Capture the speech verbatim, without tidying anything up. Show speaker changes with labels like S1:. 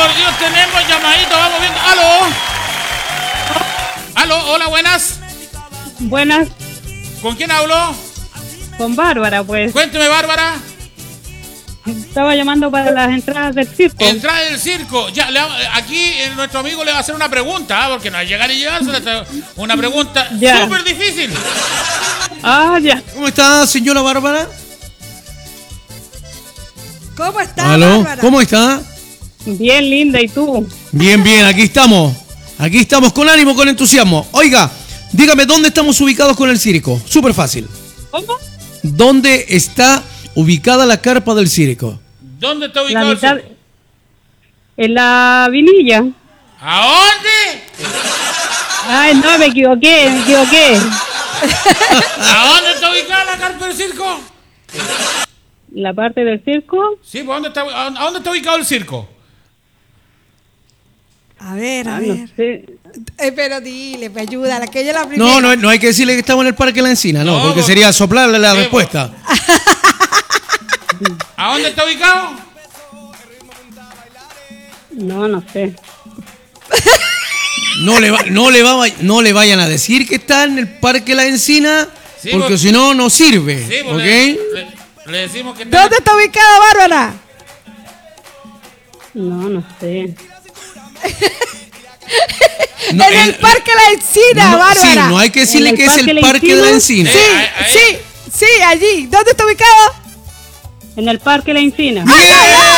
S1: por Dios, tenemos llamadito, vamos viendo. ¡Aló! ¡Aló! Hola, buenas.
S2: Buenas.
S1: ¿Con quién hablo?
S2: Con Bárbara, pues.
S1: Cuénteme, Bárbara.
S2: Estaba llamando para las entradas del circo.
S1: Entrada del circo. Ya, le, aquí eh, nuestro amigo le va a hacer una pregunta, ¿eh? Porque no va a llegar y llegar. Una pregunta súper difícil.
S2: Ah, ya.
S3: ¿Cómo está, señora Bárbara?
S4: ¿Cómo está,
S3: ¿Aló?
S4: Bárbara?
S3: ¿Cómo está?
S2: Bien, linda. ¿Y tú?
S3: Bien, bien, aquí estamos. Aquí estamos con ánimo, con entusiasmo. Oiga, dígame, ¿dónde estamos ubicados con el circo? Súper fácil.
S2: ¿Cómo?
S3: ¿Dónde está ubicada la carpa del circo?
S1: ¿Dónde está ubicado el
S2: mitad,
S1: circo?
S2: En la Vinilla.
S1: ¿A dónde?
S2: Ay, no, me equivoqué, me equivoqué.
S1: ¿A dónde está ubicada la carpa del circo?
S2: ¿La parte del circo?
S1: Sí, pues ¿dónde está, ¿a dónde está ubicado el circo?
S4: A ver, a
S2: Ah,
S4: ver.
S2: no sé.
S4: Eh, pero dile, me ayuda, la que ella la primera.
S3: No, no, no hay que decirle que estamos en el Parque La Encina, no,
S1: No,
S3: porque
S1: pues,
S3: sería soplarle la
S1: sí,
S3: respuesta.
S1: ¿A dónde está ubicado?
S2: No, no sé.
S3: No le, va, no, le va, no le vayan a decir que está en el Parque La Encina,
S1: Sí,
S3: porque
S1: pues,
S3: si no, no sirve.
S1: Sí, pues
S3: ¿Ok?
S1: le, le- le decimos que está.
S4: ¿Dónde está ubicada, Bárbara?
S2: No, no sé.
S3: No,
S4: en el,
S3: el-
S4: Parque La Encina,
S3: no,
S4: Bárbara.
S3: sí, no hay que decirle
S2: ¿En el
S3: que es el
S2: Parque La
S3: Parque de La
S2: Encina?
S3: Encina.
S4: Sí,
S1: Eh, ahí-
S4: sí, sí, allí. ¿Dónde está ubicada?
S2: En el Parque La Encina.
S3: ¡Bien!